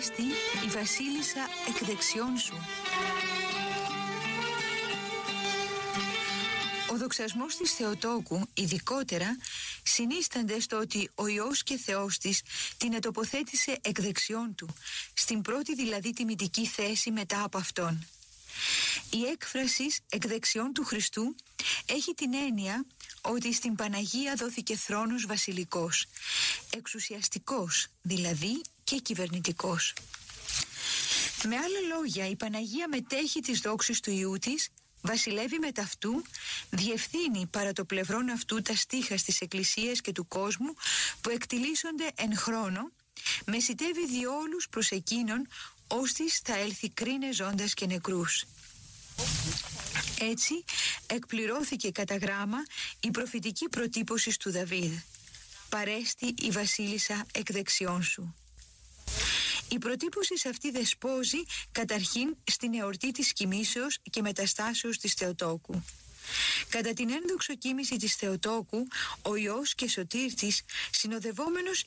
Παρέστη η βασίλισσα εκ δεξιών σου. Ο δοξασμός της Θεοτόκου ειδικότερα συνίστανται στο ότι ο Υιός και Θεός της την ετοποθέτησε εκ δεξιών του, στην πρώτη δηλαδή τιμητική θέση μετά από Αυτόν. Η έκφραση εκ δεξιών του Χριστού έχει την έννοια ότι στην Παναγία δόθηκε θρόνος βασιλικός, εξουσιαστικός δηλαδή και κυβερνητικός. Με άλλα λόγια, η Παναγία μετέχει της δόξης του Υιού της, βασιλεύει με ταυτού, διευθύνει παρά το πλευρόν αυτού τα στίχα της Εκκλησίας και του κόσμου που εκτιλήσονται εν χρόνο, μεσιτεύει διόλους προς εκείνον, ώστις θα έλθει κρίνε ζώντας και νεκρούς. Έτσι εκπληρώθηκε κατά γράμμα η προφητική προτύπωση του Δαβίδ: «Παρέστη η βασίλισσα εκ δεξιών σου». Η προτύπωση σε αυτή δεσπόζει καταρχήν στην εορτή της κοιμήσεως και μεταστάσεως της Θεοτόκου. Κατά την ένδοξο κοίμηση της Θεοτόκου, ο Υιός και Σωτήρ της, συνοδευόμενος